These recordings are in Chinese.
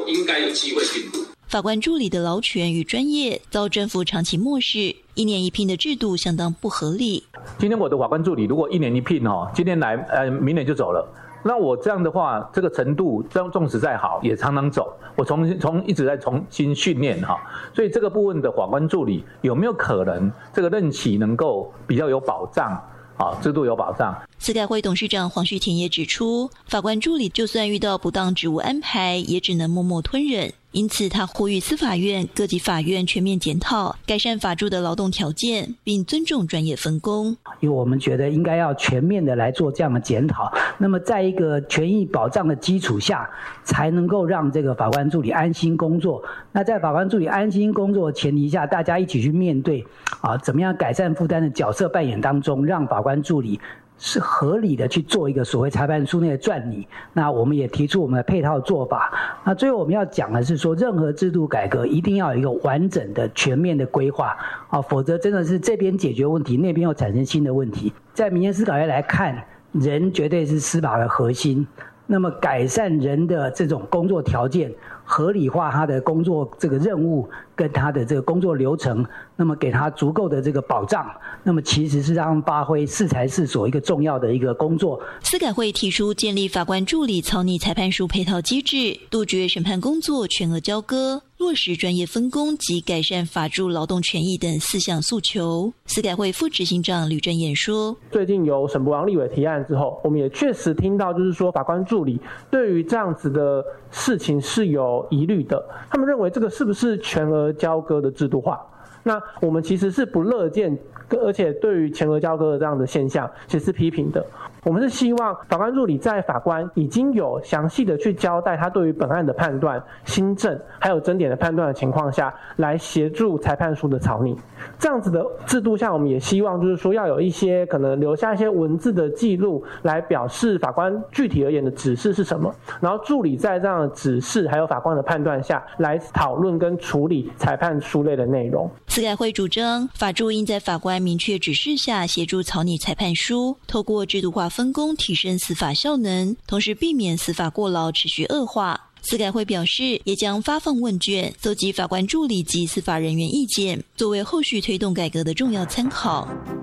应该有机会进步。 法官助理的劳权与专业遭政府长期漠视，1年1聘的制度相当不合理。 今天我的法官助理如果1年1聘今天来明年就走了，那我这样的话，这个程度纵使再好也常常走，我一直在重新训练所以这个部分的法官助理有没有可能这个任期能够比较有保障制度有保障。 司改会董事长黄旭田也指出，法官助理就算遇到不当职务安排，也只能默默吞忍。因此他呼吁司法院各级法院全面检讨改善法助的劳动条件，并尊重专业分工。 因为我们觉得应该要全面的来做这样的检讨，那么在一个权益保障的基础下，才能够让这个法官助理安心工作。那在法官助理安心工作的前提下，大家一起去面对怎么样改善负担的角色扮演当中，让法官助理是合理的去做一个所谓裁判书内的撰拟。那我们也提出我们的配套做法。那最后我们要讲的是说，任何制度改革一定要有一个完整的全面的规划否则真的是这边解决问题，那边又产生新的问题。在民间司法院来看，人绝对是司法的核心，那么改善人的这种工作条件，合理化他的工作这个任务跟他的这个工作流程，那么给他足够的这个保障，那么其实是让他们发挥适才适所一个重要的一个工作。 司改会提出建立法官助理草拟裁判书配套机制，杜绝审判工作全额交割，落实专业分工及改善法助劳动权益等4项诉求。司改会副执行长吕正彦说， 最近有沈伯洋立委提案之后，我们也确实听到就是说法官助理对于这样子的事情是有疑虑的，他们认为这个是不是全额交割的制度化。那我们其实是不乐见，而且对于全额交割的这样的现象其实是批评的。我们是希望法官助理在法官已经有详细的去交代他对于本案的判断、新证还有争点的判断的情况下，来协助裁判书的草拟。这样子的制度下，我们也希望就是说要有一些可能留下一些文字的记录，来表示法官具体而言的指示是什么，然后助理在这样的指示还有法官的判断下来讨论跟处理裁判书类的内容。 司改会主张法助应在法官明确指示下协助草拟裁判书，透过制度化分工提升司法效能，同时避免司法过劳持续恶化。司改会表示，也将发放问卷，搜集法官助理及司法人员意见，作为后续推动改革的重要参考。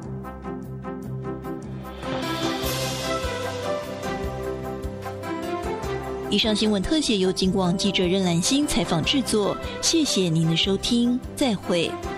以上新闻特写由警广记者任兰心采访制作，谢谢您的收听，再会。